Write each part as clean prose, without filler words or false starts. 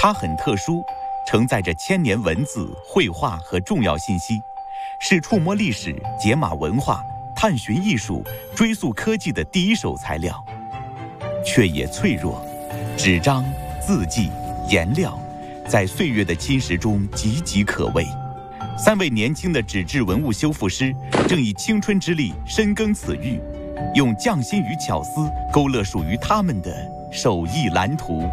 它很特殊，承载着千年文字、绘画和重要信息，是触摸历史、解码文化、探寻艺术、追溯科技的第一手材料。却也脆弱，纸张、字迹、颜料在岁月的侵蚀中岌岌可危。3位年轻的纸质文物修复师正以青春之力深耕此域，用匠心与巧思勾勒属于他们的手艺蓝图。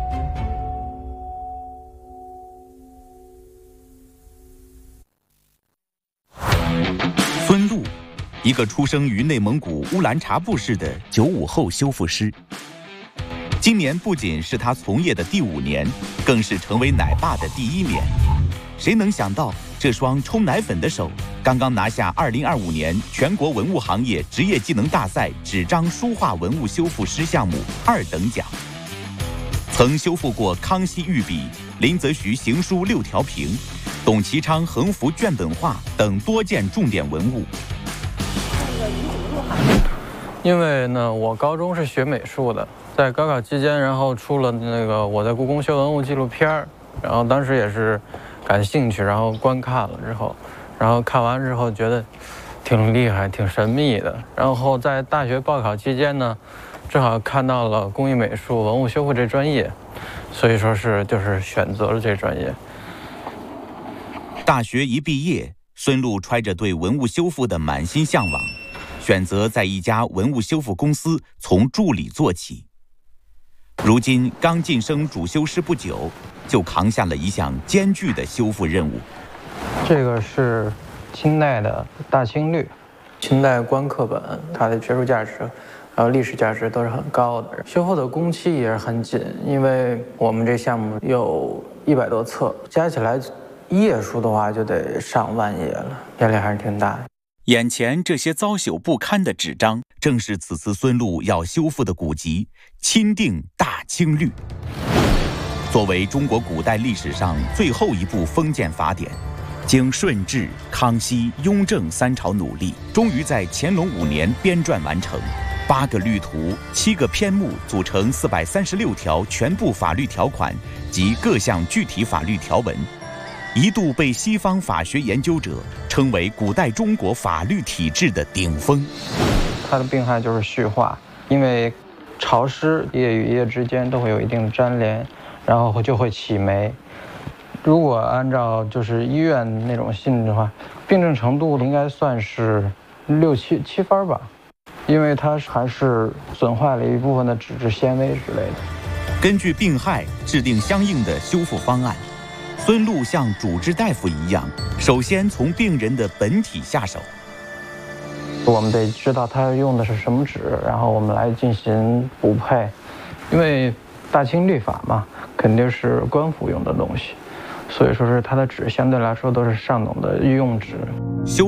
孙禄，一个出生于内蒙古乌兰察布市的95后修复师。今年不仅是他从业的第5年，更是成为奶爸的第1年。谁能想到，这双冲奶粉的手刚刚拿下2025年全国文物行业职业技能大赛纸张书画文物修复师项目2等奖。曾修复过康熙御笔、林则徐行书6条屏、董其昌横幅卷本画等多件重点文物。 因为呢，我高中是学美术的，在高考期间，然后出了那个我在故宫修文物纪录片，然后当时也是感兴趣，然后观看了之后，然后看完之后觉得挺厉害、挺神秘的。然后在大学报考期间呢，正好看到了工艺美术文物修复这专业，所以说就是选择了这专业。 大学一毕业，孙禄揣着对文物修复的满心向往，选择在一家文物修复公司从助理做起。如今刚晋升主修师不久，就扛下了一项艰巨的修复任务。 这个是清代的大青绿，清代官刻本，它的学术价值还有历史价值都是很高的。修复的工期也是很紧，因为我们这项目有100多册，加起来页数的话就得上万页了，压力还是挺大的。 眼前这些遭朽不堪的纸张，正是此次孙禄要修复的古籍《钦定大清律》。作为中国古代历史上最后一部封建法典，经顺治、康熙、雍正3朝努力，终于在乾隆5年编撰完成。8个律图、7个篇目组成436条全部法律条款及各项具体法律条文，一度被西方法学研究者称为古代中国法律体制的顶峰。 它的病害就是絮化，因为潮湿，页与页之间都会有一定的粘连，然后就会起霉。如果按照就是医院那种信的话，病症程度应该算是6、7分吧，因为它还是损坏了一部分的纸质纤维之类的。 根据病害制定相应的修复方案。孙禄像主治大夫一样，首先从病人的本体下手。 我们得知道他用的是什么纸，然后我们来进行补配。因为大清律法嘛，肯定是官府用的东西，所以说是它的纸相对来说都是上等的御用纸。